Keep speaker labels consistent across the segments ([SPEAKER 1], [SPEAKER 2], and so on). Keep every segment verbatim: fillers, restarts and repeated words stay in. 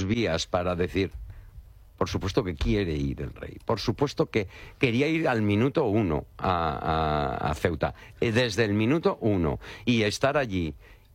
[SPEAKER 1] sus vías para decir... Por supuesto que quiere ir el rey. Por supuesto que quería ir al minuto uno a, a, a Ceuta. Desde el minuto uno. Y estar allí.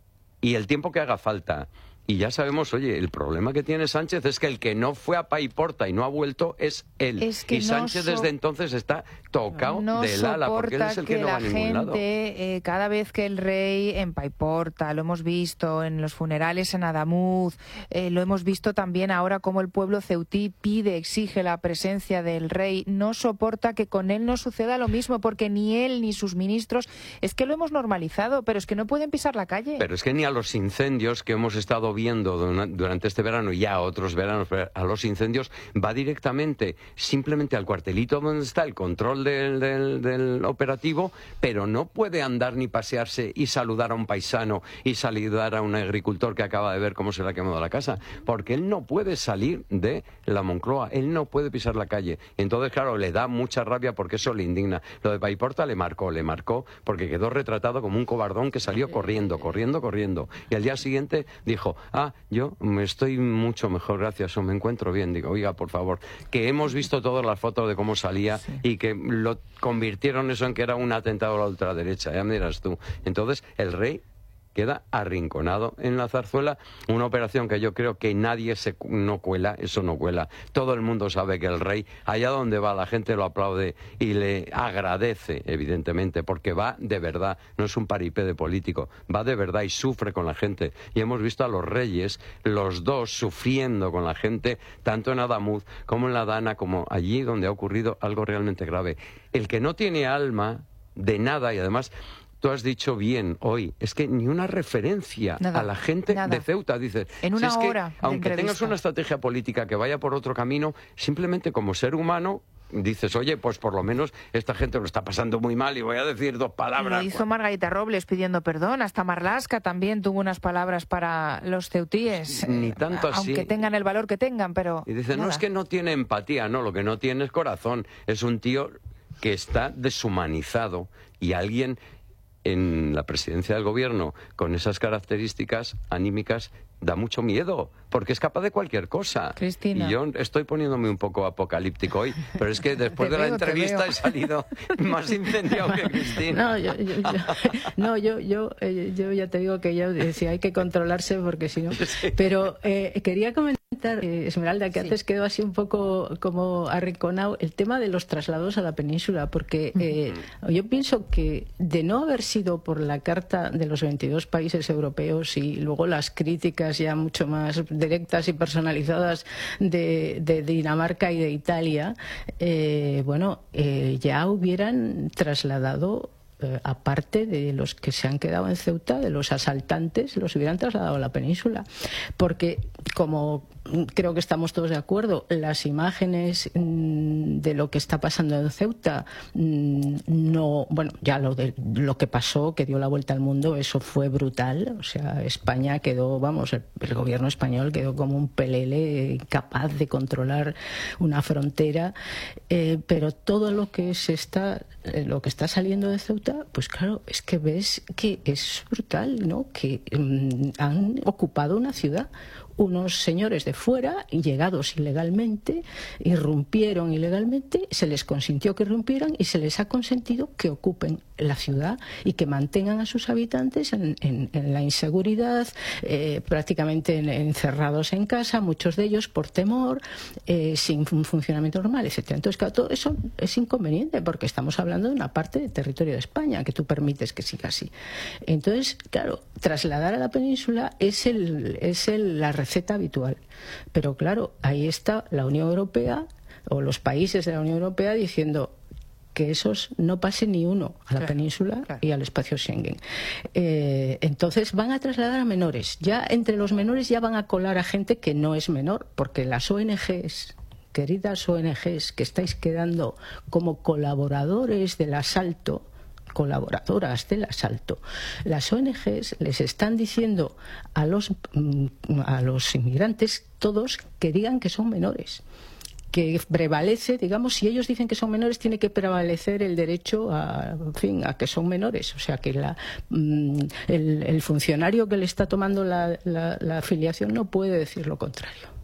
[SPEAKER 1] Y el tiempo que haga falta. Y ya sabemos, oye, el problema que tiene Sánchez es que el que no fue a Paiporta y no ha vuelto es él.
[SPEAKER 2] Es que
[SPEAKER 1] y Sánchez
[SPEAKER 2] no so...
[SPEAKER 1] desde entonces está tocado
[SPEAKER 2] no
[SPEAKER 1] del ala, porque él es el que,
[SPEAKER 2] que
[SPEAKER 1] no va a
[SPEAKER 2] la
[SPEAKER 1] ningún lado.
[SPEAKER 2] gente, eh, cada vez que el rey en Paiporta, lo hemos visto en los funerales en Adamuz, eh, lo hemos visto también ahora como el pueblo ceutí pide, exige la presencia del rey, no soporta que con él no suceda lo mismo, porque ni él ni sus ministros, es que lo hemos normalizado, pero es que no pueden pisar la calle.
[SPEAKER 1] Pero es que ni a los incendios que hemos estado viendo durante este verano y ya otros veranos, a los incendios va directamente, simplemente al cuartelito donde está el control del, del, del operativo, pero no puede andar ni pasearse y saludar a un paisano y saludar a un agricultor que acaba de ver cómo se le ha quemado la casa, porque él no puede salir de la Moncloa, él no puede pisar la calle. Entonces, claro, le da mucha rabia porque eso le indigna. Lo de Paiporta le marcó, le marcó porque quedó retratado como un cobardón que salió corriendo, corriendo, corriendo. Y al día siguiente dijo, ah, yo me estoy mucho mejor, gracias, o me encuentro bien. Digo, oiga, por favor, que hemos visto todas las fotos de cómo salía sí. y que lo convirtieron eso en que era un atentado a la ultraderecha, ya me dirás tú. Entonces, el rey queda arrinconado en la zarzuela, una operación que yo creo que nadie se no cuela, eso no cuela. Todo el mundo sabe que el rey, allá donde va, la gente lo aplaude y le agradece, evidentemente, porque va de verdad, no es un paripé de político, va de verdad y sufre con la gente. Y hemos visto a los reyes, los dos, sufriendo con la gente, tanto en Adamuz como en la Dana, como allí donde ha ocurrido algo realmente grave. El que no tiene alma de nada, y además... Tú has dicho bien hoy, es que ni una referencia
[SPEAKER 2] nada,
[SPEAKER 1] a la gente
[SPEAKER 2] nada.
[SPEAKER 1] de Ceuta, dices.
[SPEAKER 2] En una
[SPEAKER 1] si es
[SPEAKER 2] hora
[SPEAKER 1] que, aunque
[SPEAKER 2] entrevista.
[SPEAKER 1] tengas una estrategia política que vaya por otro camino, simplemente como ser humano dices, oye, pues por lo menos esta gente lo está pasando muy mal y voy a decir dos palabras.
[SPEAKER 2] Lo hizo Margarita Robles pidiendo perdón, hasta Marlaska también tuvo unas palabras para los ceutíes.
[SPEAKER 1] Ni tanto así.
[SPEAKER 2] Aunque tengan el valor que tengan, pero...
[SPEAKER 1] Y dice, no es que no tiene empatía, no, lo que no tiene es corazón. Es un tío que está deshumanizado y alguien... en la presidencia del gobierno con esas características anímicas da mucho miedo, porque es capaz de cualquier cosa.
[SPEAKER 2] Cristina.
[SPEAKER 1] Y yo estoy poniéndome un poco apocalíptico hoy, pero es que después de la
[SPEAKER 2] veo,
[SPEAKER 1] entrevista he salido más incendiado que Cristina.
[SPEAKER 3] No, yo, yo, yo, no, yo, yo, eh, yo ya te digo que yo decía, hay que controlarse porque si no...
[SPEAKER 1] Sí.
[SPEAKER 3] Pero eh, quería comentar, eh, Esmeralda, que
[SPEAKER 2] sí.
[SPEAKER 3] antes quedó así un poco como arrinconado el tema de los traslados a la península, porque eh, uh-huh. yo pienso que de no haber sido por la Carta de los veintidós países europeos y luego las críticas ya mucho más directas y personalizadas de, de Dinamarca y de Italia, eh, bueno, eh, ya hubieran trasladado, eh, aparte de los que se han quedado en Ceuta, de los asaltantes, los hubieran trasladado a la península. Porque, como creo que estamos todos de acuerdo, las imágenes mmm, de lo que está pasando en Ceuta, mmm, no, bueno, ya lo de lo que pasó, que dio la vuelta al mundo, eso fue brutal. O sea, España quedó, vamos, el, el gobierno español quedó como un pelele, incapaz de controlar una frontera, eh, pero todo lo que se está, eh, lo que está saliendo de Ceuta, pues claro, es que ves que es brutal, ¿no? Que mmm, han ocupado una ciudad. Unos señores de fuera, llegados ilegalmente, irrumpieron ilegalmente, se les consintió que irrumpieran y se les ha consentido que ocupen la ciudad y que mantengan a sus habitantes en, en, en la inseguridad, eh, prácticamente en, encerrados en casa, muchos de ellos por temor, eh, sin un funcionamiento normal, etcétera. Entonces, claro, todo eso es inconveniente porque estamos hablando de una parte del territorio de España que tú permites que siga así. Entonces, claro, trasladar a la península es, el, es el, la receta habitual. Pero claro, ahí está la Unión Europea o los países de la Unión Europea diciendo que esos no pase ni uno a la claro, península claro. y al espacio Schengen. Eh, entonces van a trasladar a menores. Ya entre los menores ya van a colar a gente que no es menor, porque las O N Ges, queridas O N Ges, que estáis quedando como colaboradores del asalto, colaboradoras del asalto, las O N Ges les están diciendo a los, a los inmigrantes todos que digan que son menores, que prevalece, digamos, si ellos dicen que son menores, tiene que prevalecer el derecho a, en fin, a que son menores. O sea, que la, el, el funcionario que le está tomando la, la, la afiliación no puede decir lo contrario.